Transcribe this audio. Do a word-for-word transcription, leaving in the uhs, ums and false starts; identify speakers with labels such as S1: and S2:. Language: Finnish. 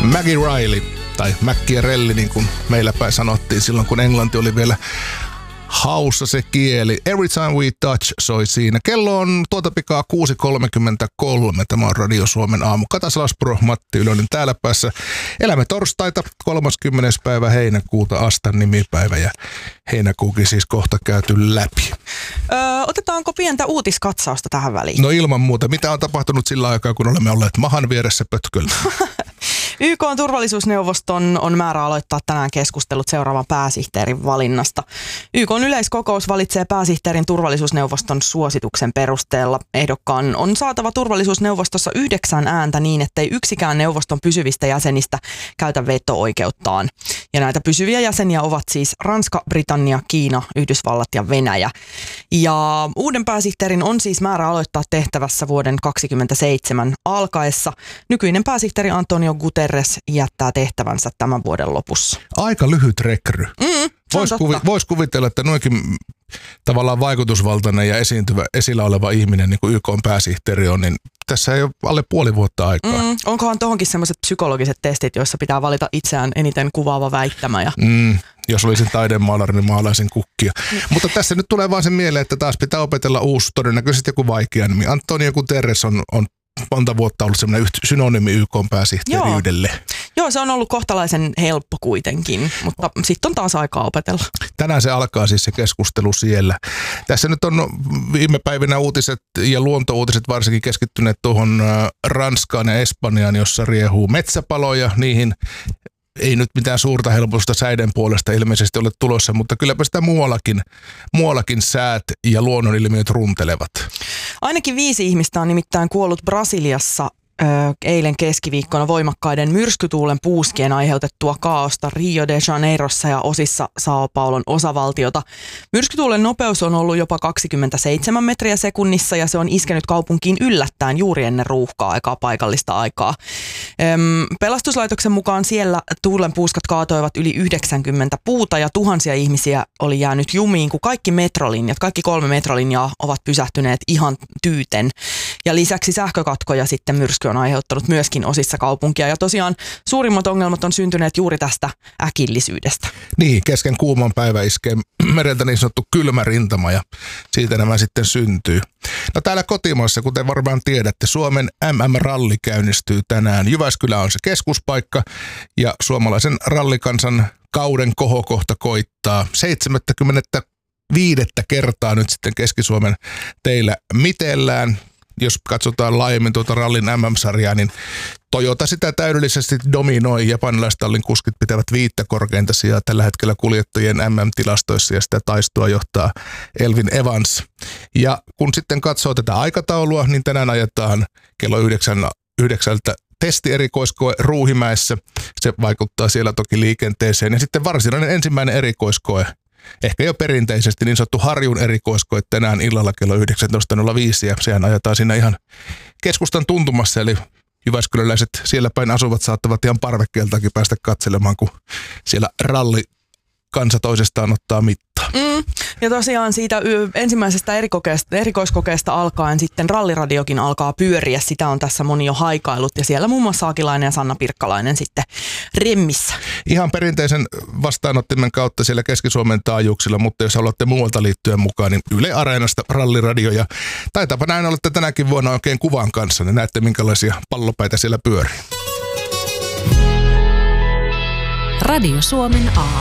S1: Maggie Riley, tai Macchiarelli, niin kuin meillä päin sanottiin silloin, kun englanti oli vielä haussa se kieli. Every Time We Touch soi siinä. Kello on tuota pikaa kuusi kolmekymmentäkolme. Tämä on Radio Suomen aamu. Kata Salaspuro, Matti Ylönen täällä päässä. Elämme torstaita, kolmaskymmenes päivä heinäkuuta, Astan nimipäivä, ja heinäkuukin siis kohta käyty läpi.
S2: Öö, otetaanko pientä uutiskatsausta tähän väliin?
S1: No ilman muuta. Mitä on tapahtunut sillä aikaa, kun olemme olleet mahan vieressä pötköllä?
S2: Y K:n turvallisuusneuvoston on määrä aloittaa tänään keskustelut seuraavan pääsihteerin valinnasta. Y K:n yleiskokous valitsee pääsihteerin turvallisuusneuvoston suosituksen perusteella. Ehdokkaan on saatava turvallisuusneuvostossa yhdeksän ääntä niin, ettei yksikään neuvoston pysyvistä jäsenistä käytä veto-oikeuttaan. Ja näitä pysyviä jäseniä ovat siis Ranska, Britannia, Kiina, Yhdysvallat ja Venäjä. Ja uuden pääsihteerin on siis määrä aloittaa tehtävässä vuoden kaksikymmentäseitsemän alkaessa. Nykyinen pääsihteeri Antonio Guterres jättää tehtävänsä tämän vuoden lopussa.
S1: Aika lyhyt rekry.
S2: Mm,
S1: Voisi kuvi, vois kuvitella, että noinkin tavallaan vaikutusvaltainen ja esiintyvä, esillä oleva ihminen, niin kuin Y K:n pääsihteeri on, niin tässä ei ole alle puoli vuotta aikaa. Mm,
S2: onkohan tohonkin sellaiset psykologiset testit, joissa pitää valita itseään eniten kuvaava väittämä? Ja...
S1: Mm, jos olisin taidemaalari, niin maalaisin kukkia. Mm. Mutta tässä nyt tulee vaan se mieleen, että taas pitää opetella uusi, todennäköisesti joku vaikea nimi. Antonio Guterres on, on monta vuotta ollut semmoinen synonyymi Y K:n pääsihteeriydelle.
S2: Joo. Joo, se on ollut kohtalaisen helppo kuitenkin, mutta sitten on taas aikaa opetella.
S1: Tänään se alkaa siis se keskustelu siellä. Tässä nyt on viime päivinä uutiset ja luontouutiset varsinkin keskittyneet tuohon Ranskaan ja Espanjaan, jossa riehuu metsäpaloja. Niihin ei nyt mitään suurta helpotusta säiden puolesta ilmeisesti ole tulossa, mutta kylläpä sitä muuallakin, muuallakin säät ja luonnonilmiöt runtelevat.
S2: Ainakin viisi ihmistä on nimittäin kuollut Brasiliassa ö, eilen keskiviikkona voimakkaiden myrskytuulen puuskien aiheutettua kaaosta Rio de Janeirossa ja osissa Sao Paulon osavaltiota. Myrskytuulen nopeus on ollut jopa kaksikymmentäseitsemän metriä sekunnissa ja se on iskenyt kaupunkiin yllättäen juuri ennen ruuhka-aikaa, paikallista aikaa. Öm, pelastuslaitoksen mukaan siellä tuulen puuskat kaatoivat yli yhdeksänkymmentä puuta ja tuhansia ihmisiä oli jäänyt jumiin, kun kaikki metrolinjat, kaikki kolme metrolinjaa ovat pysähtyneet ihan tyyten. Ja lisäksi sähkökatkoja sitten myrsky on aiheuttanut myöskin osissa kaupunkia. Ja tosiaan suurimmat ongelmat on syntyneet juuri tästä äkillisyydestä.
S1: Niin, kesken kuuman päivä iskee mereltä niin sanottu kylmä rintama ja siitä nämä sitten syntyy. No täällä kotimaassa, kuten varmaan tiedätte, Suomen M M-ralli käynnistyy tänään. Jyväskylä on se keskuspaikka ja suomalaisen rallikansan kauden kohokohta koittaa seitsemänkymmentäviisi kertaa nyt sitten Keski-Suomen teillä mitellään. Jos katsotaan laajemmin tuota rallin M M-sarjaa, niin Toyota sitä täydellisesti dominoi. Japanilaistallin kuskit pitävät viittä korkeinta sijaa tällä hetkellä kuljettajien M M-tilastoissa ja sitä taistoa johtaa Elvin Evans. Ja kun sitten katsoo tätä aikataulua, niin tänään ajetaan kello yhdeksän, yhdeksältä testierikoiskoe Ruuhimäessä. Se vaikuttaa siellä toki liikenteeseen. Ja sitten varsinainen ensimmäinen erikoiskoe, ehkä jo perinteisesti niin sanottu Harjun erikoiskoe tänään illalla kello yhdeksäntoista nolla viisi ja sehän ajetaan siinä ihan keskustan tuntumassa, eli jyväskyläläiset siellä päin asuvat saattavat ihan parvekkeeltakin päästä katselemaan, kun siellä ralli kansa toisestaan ottaa mittaa.
S2: Mm. Ja tosiaan siitä y- ensimmäisestä erikokeesta, erikoiskokeesta alkaen sitten ralliradiokin alkaa pyöriä. Sitä on tässä moni jo haikailut ja siellä muun muassa Aakilainen ja Sanna Pirkkalainen sitten remmissä.
S1: Ihan perinteisen vastaanottimen kautta siellä Keski-Suomen taajuuksilla, mutta jos haluatte muualta liittyä mukaan, niin Yle Areenasta ralliradio ja taitaapa näin olette tänäkin vuonna oikein kuvan kanssa, niin näette minkälaisia pallopäitä siellä pyörii.
S3: Radio Suomen aamu.